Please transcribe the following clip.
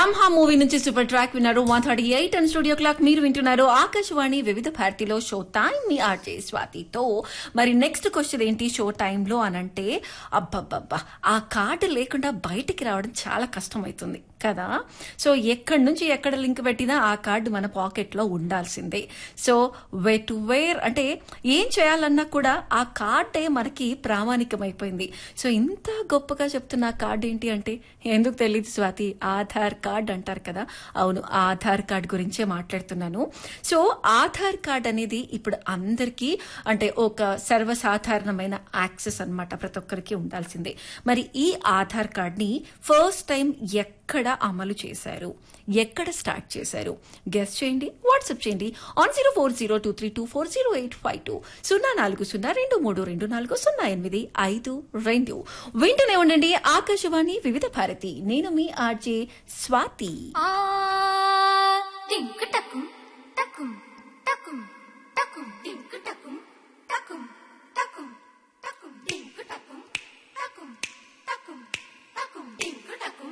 బ్రహ్మ movie నుంచి super track విన్నారు 138 and studio clock మీరు వింటున్నారు ఆకాశవాణి వివిధ భారతిలో షో టైం మీ ఆర్జే స్వాతితో. మరి నెక్స్ట్ క్వశ్చన్ ఏంటి షో టైంలో అనంటే, అబ్బబ్బబ్బా ఆ కార్డు లేకుండా బయటికి రావడం చాలా కష్టం అవుతుంది కదా. సో ఎక్కడి నుంచి ఎక్కడ లింక్ పెట్టినా ఆ కార్డు మన పాకెట్ లో ఉండాల్సిందే. సో వేర్ అంటే ఏం చేయాలన్నా కూడా ఆ కార్డే మనకి ప్రామాణికమైపోయింది. సో ఇంత గొప్పగా చెప్తున్న ఆ కార్డు ఏంటి అంటే ఎందుకు తెలియదు స్వాతి, ఆధార్ కార్డ్ అంటారు కదా. అవును, ఆధార్ కార్డ్ గురించే మాట్లాడుతున్నాను. సో ఆధార్ కార్డ్ అనేది ఇప్పుడు అందరికీ అంటే ఒక సర్వసాధారణమైన యాక్సెస్ అన్నమాట, ప్రతి ఒక్కరికి ఉండాల్సిందే. మరి ఈ ఆధార్ కార్డ్ ని ఫస్ట్ టైం ఎక్కడ అమలు చేశారు, ఎక్కడ స్టార్ట్ చేశారు గెస్ చేయండి, వాట్సాప్ చేయండి ఆన్ 040232408520 040232400852. వింటూనే ఉండండి ఆకాశవాణి వివిధ భారతి. నేను మీ ఆర్జే స్వాతి.